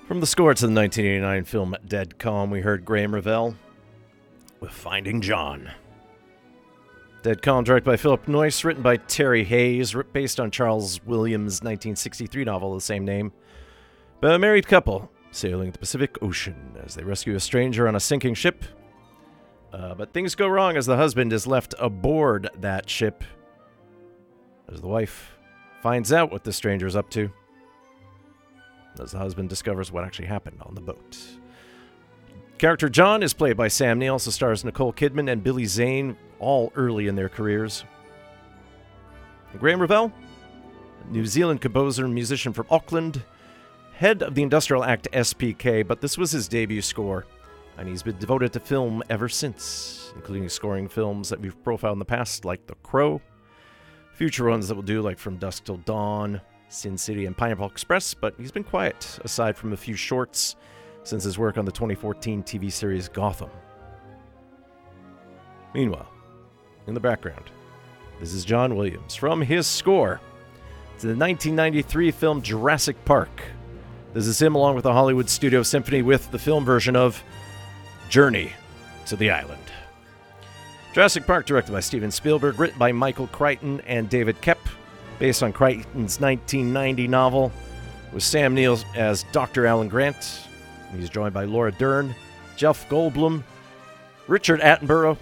From the score to the 1989 film Dead Calm, we heard Graham Revell with Finding John. Dead Calm, directed by Philip Noyce, written by Terry Hayes, based on Charles Williams' 1963 novel of the same name, by a married couple sailing the Pacific Ocean as they rescue a stranger on a sinking ship. But things go wrong as the husband is left aboard that ship, as the wife finds out what the stranger's up to, as the husband discovers what actually happened on the boat. Character John is played by Sam Neill, also stars Nicole Kidman and Billy Zane, all early in their careers. Graham Revell, New Zealand composer and musician from Auckland, head of the industrial act SPK, but this was his debut score, and he's been devoted to film ever since, including scoring films that we've profiled in the past, like The Crow, future ones that we'll do, like From Dusk Till Dawn, Sin City, and Pineapple Express, but he's been quiet, aside from a few shorts, since his work on the 2014 TV series Gotham. Meanwhile, in the background, this is John Williams from his score to the 1993 film Jurassic Park. This is him along with the Hollywood Studio Symphony with the film version of Journey to the Island. Jurassic Park, directed by Steven Spielberg, written by Michael Crichton and David Koepp, based on Crichton's 1990 novel, with Sam Neill as Dr. Alan Grant. He's joined by Laura Dern, Jeff Goldblum, Richard Attenborough.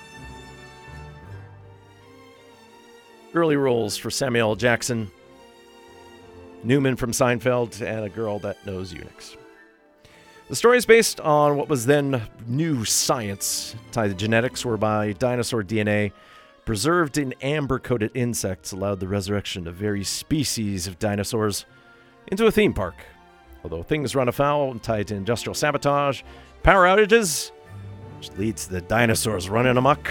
Early roles for Samuel L. Jackson, Newman from Seinfeld, and a girl that knows Unix. The story is based on what was then new science tied to genetics, whereby dinosaur DNA preserved in amber-coated insects allowed the resurrection of various species of dinosaurs into a theme park. Although things run afoul and tied to industrial sabotage, power outages, which leads to the dinosaurs running amok.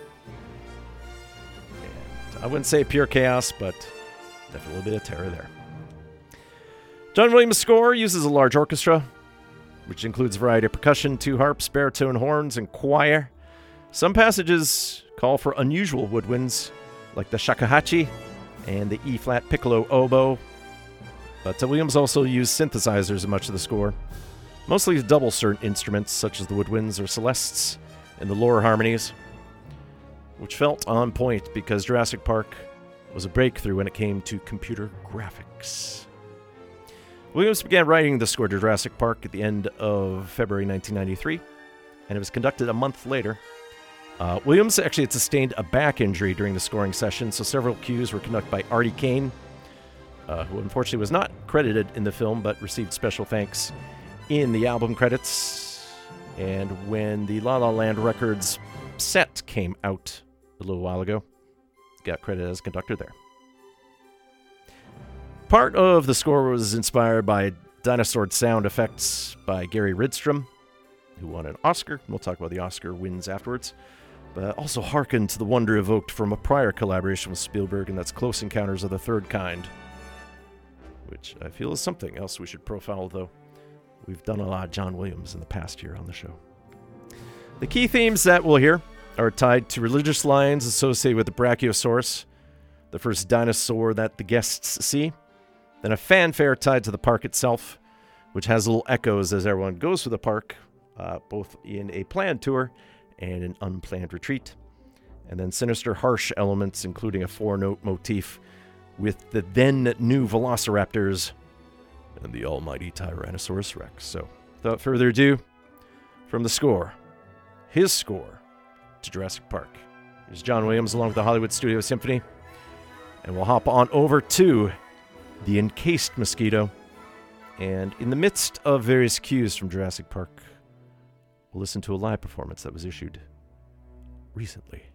And I wouldn't say pure chaos, but definitely a bit of terror there. John Williams' score uses a large orchestra, which includes a variety of percussion, 2 harps, baritone horns, and choir. Some passages call for unusual woodwinds, like the shakuhachi and the E-flat piccolo oboe. But Williams also used synthesizers in much of the score, mostly double certain instruments such as the woodwinds or celestes and the lower harmonies, which felt on point because Jurassic Park was a breakthrough when it came to computer graphics. Williams began writing the score to Jurassic Park at the end of February 1993, and it was conducted a month later. Williams actually had sustained a back injury during the scoring session, so several cues were conducted by Artie Kane, who unfortunately was not credited in the film but received special thanks in the album credits. And when the La La Land Records set came out a little while ago, got credited as conductor there. Part of the score was inspired by dinosaur sound effects by Gary Rydstrom, who won an Oscar. We'll talk about the Oscar wins afterwards. But also hearkened to the wonder evoked from a prior collaboration with Spielberg, and that's Close Encounters of the Third Kind, which I feel is something else we should profile, though we've done a lot of John Williams in the past year on the show. The key themes that we'll hear are tied to religious lines associated with the Brachiosaurus, the first dinosaur that the guests see, then a fanfare tied to the park itself, which has little echoes as everyone goes through the park, both in a planned tour and an unplanned retreat, and then sinister, harsh elements, including a 4-note motif with the then new Velociraptors and the almighty Tyrannosaurus Rex. So, without further ado, from the score, his score to Jurassic Park, here's John Williams along with the Hollywood Studio Symphony, and we'll hop on over to The Encased Mosquito, and in the midst of various cues from Jurassic Park, we'll listen to a live performance that was issued recently.